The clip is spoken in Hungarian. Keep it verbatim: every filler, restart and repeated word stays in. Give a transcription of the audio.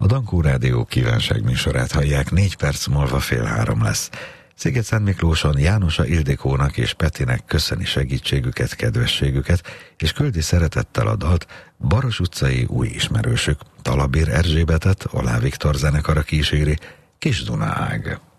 Dankó Rádió kívánságműsorát hallják, négy perc múlva fél három lesz. Sziget-Szentmiklóson Jánosa Ildikónak és Petinek köszöni segítségüket, kedvességüket, és küldi szeretettel a dalt Baros utcai új ismerősök. Talabér Erzsébetet Olá Viktor zenekara kíséri, Kis Dunaág.